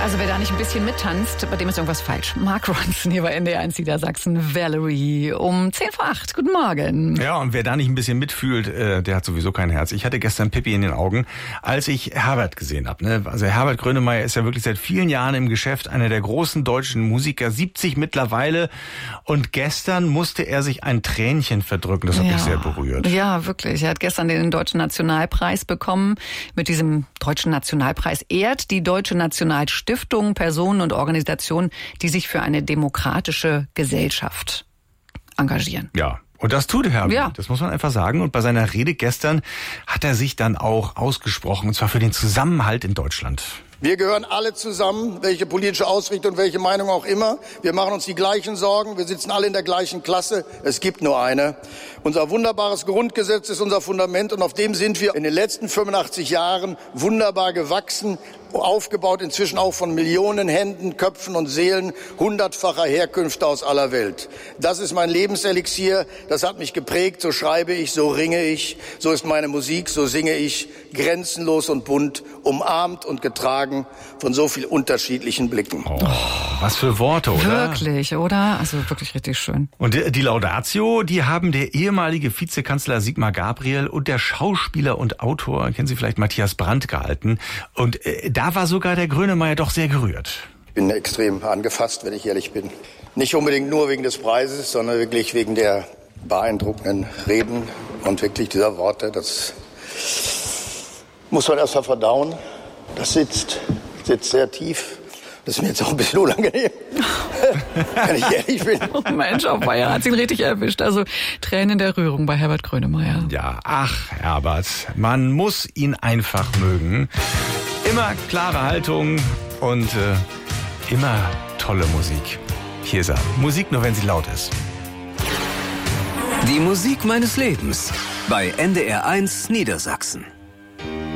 Also wer da nicht ein bisschen mittanzt, bei dem ist irgendwas falsch. Mark Ronson hier bei NDR 1 Niedersachsen, Valerie um 10:08. Guten Morgen. Ja, und wer da nicht ein bisschen mitfühlt, der hat sowieso kein Herz. Ich hatte gestern Pippi in den Augen, als ich Herbert gesehen habe. Ne? Also Herbert Grönemeyer ist ja wirklich seit vielen Jahren im Geschäft, einer der großen deutschen Musiker, 70 mittlerweile. Und gestern musste er sich ein Tränchen verdrücken. Das hat mich sehr berührt. Ja, wirklich. Er hat gestern den Deutschen Nationalpreis bekommen. Mit diesem Deutschen Nationalpreis ehrt die Deutsche Nationalstiftung Personen und Organisationen, die sich für eine demokratische Gesellschaft engagieren. Ja. Und das tut Herbert, ja. Das muss man einfach sagen. Und bei seiner Rede gestern hat er sich dann auch ausgesprochen, und zwar für den Zusammenhalt in Deutschland. Wir gehören alle zusammen, welche politische Ausrichtung, welche Meinung auch immer. Wir machen uns die gleichen Sorgen, wir sitzen alle in der gleichen Klasse. Es gibt nur eine. Unser wunderbares Grundgesetz ist unser Fundament und auf dem sind wir in den letzten 85 Jahren wunderbar gewachsen, aufgebaut inzwischen auch von Millionen Händen, Köpfen und Seelen hundertfacher Herkünfte aus aller Welt. Das ist mein Lebenselixier, das hat mich geprägt, so schreibe ich, so ringe ich, so ist meine Musik, so singe ich, grenzenlos und bunt, umarmt und getragen von so viel unterschiedlichen Blicken. Oh, was für Worte, oder? Wirklich, oder? Also wirklich richtig schön. Und die Laudatio, die haben der ehemalige Vizekanzler Sigmar Gabriel und der Schauspieler und Autor, kennen Sie vielleicht, Matthias Brandt gehalten. Und da war sogar der Grönemeyer doch sehr gerührt. Ich bin extrem angefasst, wenn ich ehrlich bin. Nicht unbedingt nur wegen des Preises, sondern wirklich wegen der beeindruckenden Reden und wirklich dieser Worte. Das muss man erst mal verdauen. Das sitzt sehr tief. Das ist mir jetzt auch ein bisschen unangenehm, wenn ich ehrlich bin. Oh Mensch, auf Bayern hat ihn richtig erwischt. Also Tränen der Rührung bei Herbert Grönemeyer. Ja, ach Herbert, man muss ihn einfach mögen. Immer klare Haltung und immer tolle Musik. Hier ist er. Musik nur, wenn sie laut ist. Die Musik meines Lebens bei NDR 1 Niedersachsen.